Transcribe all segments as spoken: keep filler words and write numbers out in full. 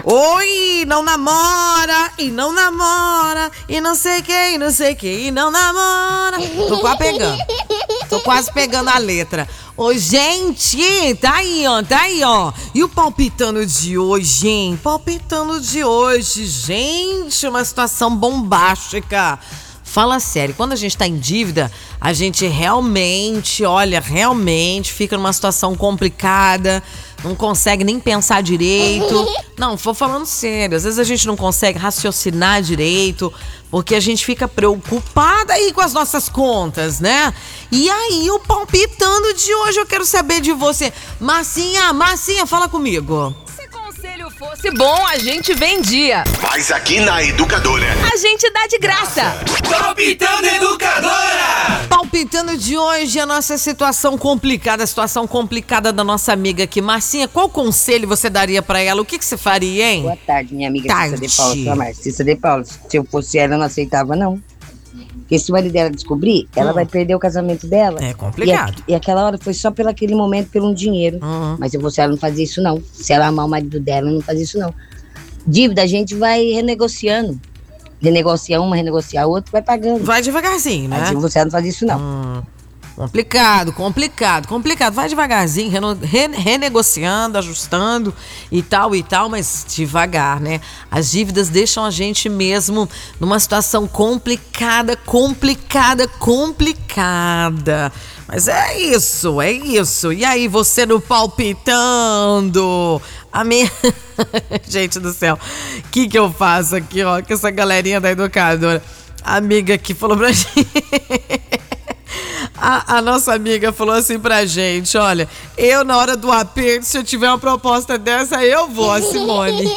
Oi, não namora, e não namora, e não sei quem, não sei quem, e não namora. Tô quase pegando, tô quase pegando a letra. Ô, gente, tá aí, ó, tá aí, ó. E o palpitando de hoje, hein? Palpitando de hoje, gente, uma situação bombástica. Fala sério, quando a gente tá em dívida, a gente realmente, olha, realmente fica numa situação complicada, não consegue nem pensar direito. Não, vou falando sério, às vezes a gente não consegue raciocinar direito, porque a gente fica preocupada aí com as nossas contas, né? E aí, o palpitando de hoje, eu quero saber de você. Marcinha, Marcinha, fala comigo. Se conselho fosse bom, a gente vendia. Mas aqui na Educadora a gente dá de graça. Palpitando Educadora! Palpitando de hoje a nossa situação complicada, a situação complicada da nossa amiga aqui. Marcinha, qual conselho você daria pra ela? O que, que você faria, hein? Boa tarde, minha amiga Tarde. Cissa de Paula. Sua Márcia. Cissa de Paula, se eu fosse ela, eu não aceitava, não. Porque se o marido dela descobrir, ela Hum. vai perder o casamento dela. É complicado. E, a, e aquela hora foi só pelo aquele momento, pelo um dinheiro. Uhum. Mas se eu fosse ela, não fazia isso, não. Se ela amar o marido dela, não fazia isso, não. Dívida, a gente vai renegociando. Renegocia uma, renegocia a outra, vai pagando. Vai devagarzinho, né? Mas se você ela, não fazia isso, não. Hum, complicado, complicado, complicado. Vai devagarzinho, reno, re, renegociando, ajustando e tal e tal, mas devagar, né? As dívidas deixam a gente mesmo numa situação complicada, complicada, complicada. Mas é isso, é isso. E aí, você no palpitando? A minha... Gente do céu, o que que eu faço aqui, ó, com essa galerinha da Educadora? A amiga que falou pra gente... A, a nossa amiga falou assim pra gente, olha, eu na hora do aperto, se eu tiver uma proposta dessa, eu vou, a Simone.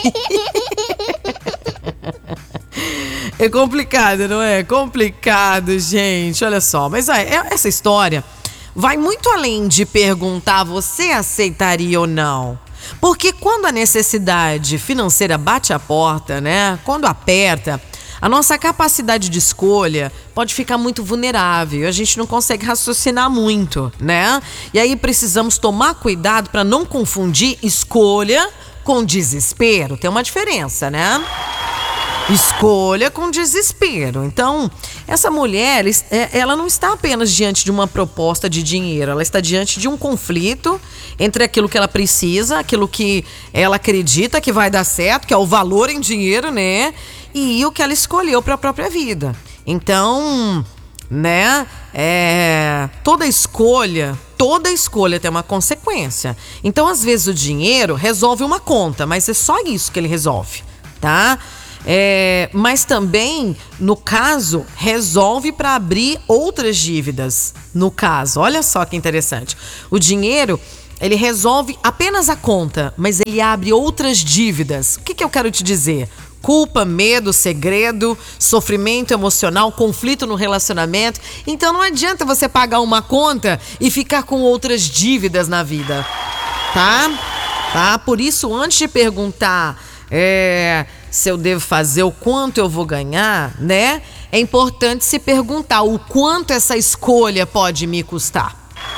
É complicado, não é? Complicado, gente, olha só. Mas ó, essa história vai muito além de perguntar, você aceitaria ou não? Porque quando a necessidade financeira bate a porta, né? Quando aperta, a nossa capacidade de escolha pode ficar muito vulnerável. A gente não consegue raciocinar muito, né? E aí precisamos tomar cuidado para não confundir escolha com desespero. Tem uma diferença, né? Escolha com desespero. Então, essa mulher, ela não está apenas diante de uma proposta de dinheiro, ela está diante de um conflito entre aquilo que ela precisa, aquilo que ela acredita que vai dar certo, que é o valor em dinheiro, né? E o que ela escolheu para a própria vida. Então, né, é, toda escolha, toda escolha tem uma consequência. Então, às vezes o dinheiro resolve uma conta, mas é só isso que ele resolve, tá? É, mas também, no caso, resolve para abrir outras dívidas. No caso, olha só que interessante. O dinheiro, ele resolve apenas a conta, mas ele abre outras dívidas. O que que eu quero te dizer? Culpa, medo, segredo, sofrimento emocional, conflito no relacionamento. Então não adianta você pagar uma conta e ficar com outras dívidas na vida, tá? Tá? Por isso, antes de perguntar é, se eu devo fazer, o quanto eu vou ganhar, né? É importante se perguntar o quanto essa escolha pode me custar.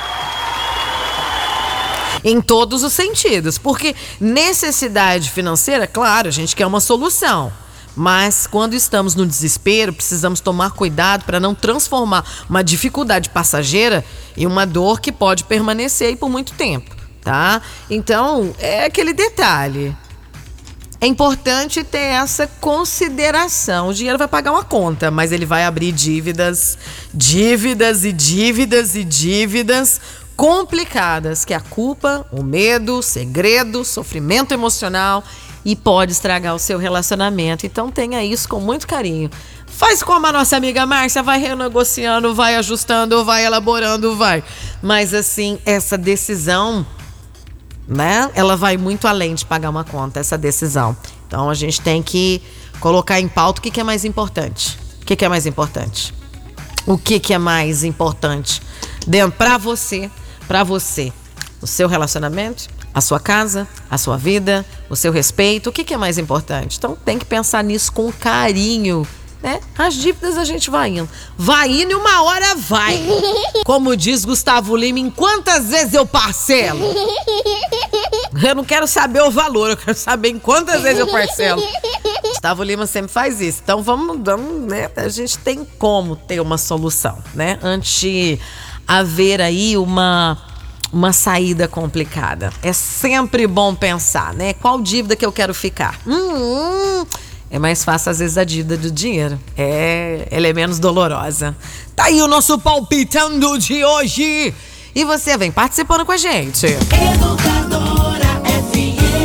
Em todos os sentidos, porque necessidade financeira, claro, a gente quer uma solução, mas quando estamos no desespero, precisamos tomar cuidado para não transformar uma dificuldade passageira em uma dor que pode permanecer aí por muito tempo, tá? Então, é aquele detalhe. É importante ter essa consideração. O dinheiro vai pagar uma conta, mas ele vai abrir dívidas, dívidas e dívidas e dívidas complicadas, que é a culpa, o medo, o segredo, o sofrimento emocional e pode estragar o seu relacionamento. Então tenha isso com muito carinho. Faz como a nossa amiga Márcia, vai renegociando, vai ajustando, vai elaborando, vai. Mas assim, essa decisão, né? Ela vai muito além de pagar uma conta, essa decisão. Então a gente tem que colocar em pauta o que, que é mais importante. O que, que é mais importante? O que, que é mais importante para você, para você, o seu relacionamento, a sua casa, a sua vida, o seu respeito, o que, que é mais importante? Então tem que pensar nisso com carinho, né? As dívidas a gente vai indo. Vai indo e uma hora vai. Como diz Gustavo Lima, em quantas vezes eu parcelo? Eu não quero saber o valor, eu quero saber em quantas vezes eu parcelo. Gustavo Lima sempre faz isso. Então vamos, vamos, né? A gente tem como ter uma solução, né? Antes de haver aí uma, uma saída complicada. É sempre bom pensar, né? Qual dívida que eu quero ficar? Hum, é mais fácil, às vezes, a dívida do dinheiro. É, ela é menos dolorosa. Tá aí o nosso palpitando de hoje. E você vem participando com a gente. Educadora F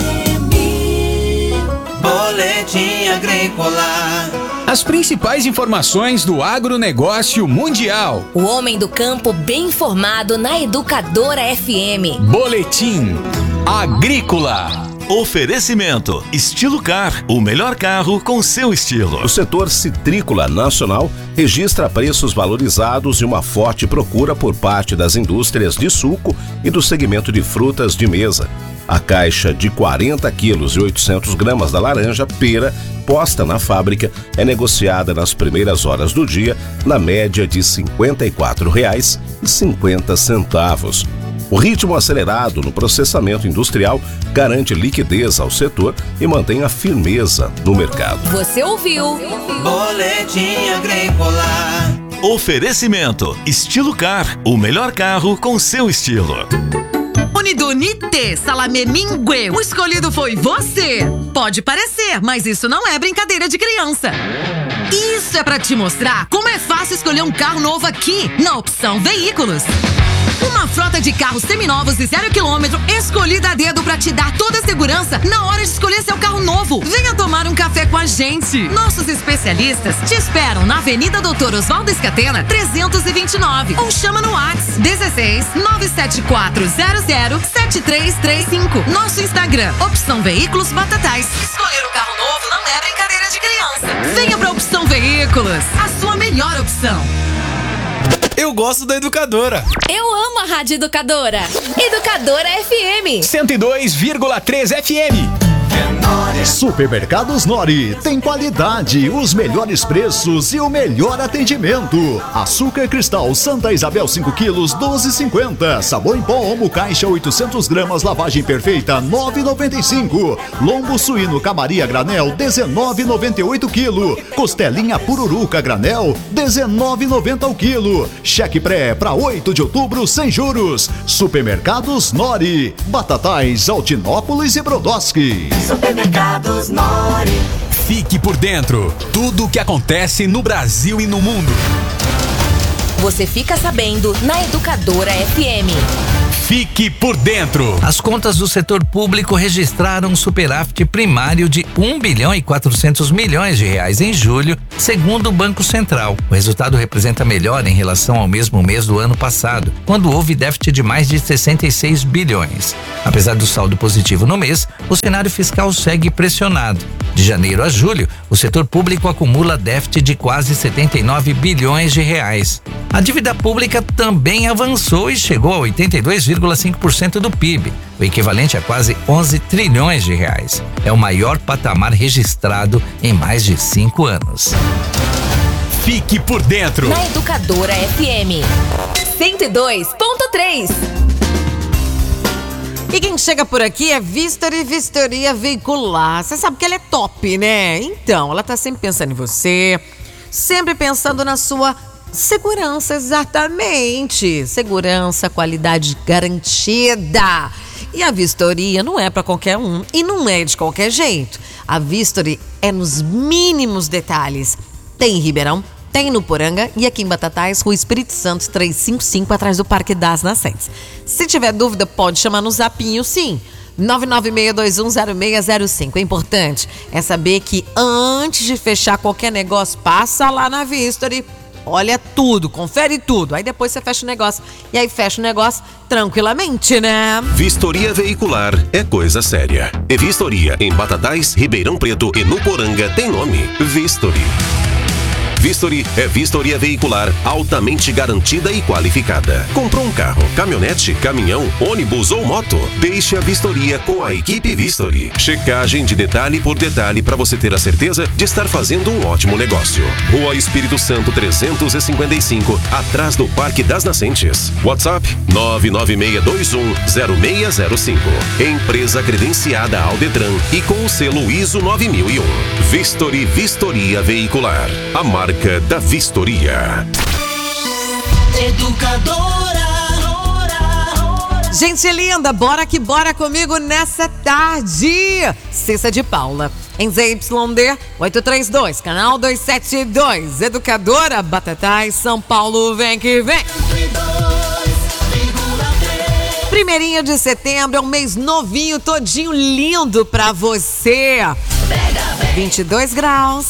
M. Boletim Agrícola. As principais informações do agronegócio mundial. O homem do campo bem informado na Educadora F M. Boletim Agrícola. Oferecimento Estilo Car, o melhor carro com seu estilo. O setor citrícola nacional registra preços valorizados e uma forte procura por parte das indústrias de suco e do segmento de frutas de mesa. A caixa de quarenta quilos e oitocentos gramas da laranja pera posta na fábrica é negociada nas primeiras horas do dia na média de cinquenta e quatro reais e cinquenta centavos. O ritmo acelerado no processamento industrial garante liquidez ao setor e mantém a firmeza no mercado. Você ouviu? Boletim Agrícola. Oferecimento Estilo Car, o melhor carro com seu estilo. Unidunite Salamé Mingue. O escolhido foi você. Pode parecer, mas isso não é brincadeira de criança. Isso é pra te mostrar como é fácil escolher um carro novo aqui, na Opção Veículos. Uma frota de carros seminovos e zero quilômetro escolhida a dedo pra te dar toda a segurança na hora de escolher seu carro novo. Venha tomar um café com a gente. Nossos especialistas te esperam na Avenida Doutor Oswaldo Escatena, trezentos e vinte e nove. Ou chama no WhatsApp dezesseis nove sete quatro zero zero sete três três cinco. Nosso Instagram, Opção Veículos Batatais. Escolher um carro novo não é brincadeira de criança. Venha pra Opção Veículos, a sua melhor opção. Eu gosto da Educadora. Eu amo a Rádio Educadora. Educadora F M. cento e dois vírgula três F M. Supermercados Nori tem qualidade, os melhores preços e o melhor atendimento. Açúcar cristal Santa Isabel cinco quilos, doze e cinquenta. Sabão em pó Omo caixa oitocentos gramas, lavagem perfeita, nove e noventa e cinco. Lombo suíno Camaria granel, dezenove e noventa e oito quilo. Costelinha pururuca granel, dezenove e noventa o quilo. Cheque pré para oito de outubro sem juros. Supermercados Nori, Batatais, Altinópolis e Brodowski. Supermercados Nori. Fique por dentro. Tudo o que acontece no Brasil e no mundo. Você fica sabendo na Educadora F M. Fique por dentro. As contas do setor público registraram um superávit primário de um bilhão e quatrocentos milhões de reais em julho, segundo o Banco Central. O resultado representa melhora em relação ao mesmo mês do ano passado, quando houve déficit de mais de sessenta e seis bilhões. Apesar do saldo positivo no mês, o cenário fiscal segue pressionado. De janeiro a julho, o setor público acumula déficit de quase setenta e nove bilhões de reais. A dívida pública também avançou e chegou a oitenta e dois vírgula cinco por cento do P I B, o equivalente a quase onze trilhões de reais. É o maior patamar registrado em mais de cinco anos. Fique por dentro. Na Educadora F M. cento e dois ponto três. E quem chega por aqui é Vistory Vistoria Veicular. Você sabe que ela é top, né? Então, ela tá sempre pensando em você, sempre pensando na sua segurança, exatamente. Segurança, qualidade garantida. E a vistoria não é para qualquer um e não é de qualquer jeito. A Vistory é nos mínimos detalhes. Tem em Ribeirão, tem no Poranga e aqui em Batatais, Rua Espírito Santo trezentos e cinquenta e cinco, atrás do Parque das Nascentes. Se tiver dúvida, pode chamar no zapinho, sim. nove nove seis dois um zero seis zero cinco. É importante é saber que antes de fechar qualquer negócio, passa lá na Vistory. Olha tudo, confere tudo. Aí depois você fecha o negócio. E aí fecha o negócio tranquilamente, né? Vistoria Veicular é coisa séria. E Vistoria em Batatais, Ribeirão Preto e no Poranga tem nome: Vistory. Vistory é vistoria veicular altamente garantida e qualificada. Comprou um carro, caminhonete, caminhão, ônibus ou moto? Deixe a vistoria com a equipe Vistory. Checagem de detalhe por detalhe para você ter a certeza de estar fazendo um ótimo negócio. Rua Espírito Santo trezentos e cinquenta e cinco, atrás do Parque das Nascentes. WhatsApp nove nove seis dois um zero seis zero cinco. Empresa credenciada ao Detran e com o selo I S O nove mil e um. Vistory Vistoria Veicular. A marca da vistoria. Educadora. Gente linda, bora que bora comigo nessa tarde. Cissa de Paula, em Z Y D oitocentos e trinta e dois, canal duzentos e setenta e dois. Educadora, Batatais, São Paulo, vem que vem. Primeirinho de setembro, é um mês novinho, todinho lindo pra você. vinte e dois graus.